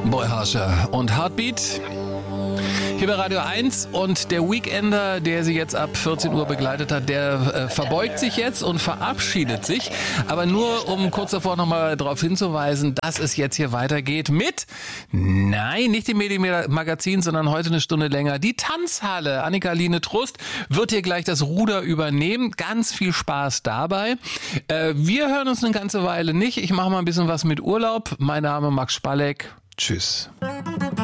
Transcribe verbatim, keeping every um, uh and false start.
Boy Harsher und Heartbeat. Hier bei Radio eins, und der Weekender, der sie jetzt ab vierzehn Uhr begleitet hat, der äh, verbeugt sich jetzt und verabschiedet sich. Aber nur, um kurz davor nochmal darauf hinzuweisen, dass es jetzt hier weitergeht mit, nein, nicht dem Medienmagazin, sondern heute eine Stunde länger, die Tanzhalle. Annika-Line Trust wird hier gleich das Ruder übernehmen. Ganz viel Spaß dabei. Äh, wir hören uns eine ganze Weile nicht. Ich mache mal ein bisschen was mit Urlaub. Mein Name Max Spalleck. Tschüss.